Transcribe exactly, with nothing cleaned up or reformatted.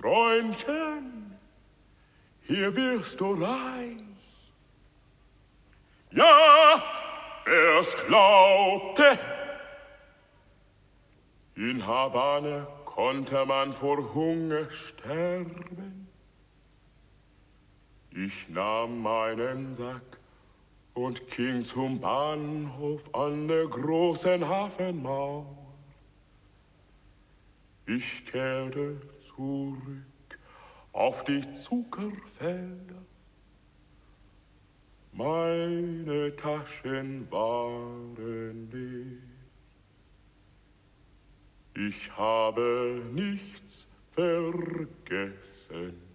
Freundchen, hier wirst du reich. Ja, wer's glaubte, in Havane konnte man vor Hunger sterben. Ich nahm meinen Sack und ging zum Bahnhof an der großen Hafenmauer. Ich kehrte zurück auf die Zuckerfelder. Meine Taschen waren leer. Ich habe nichts vergessen.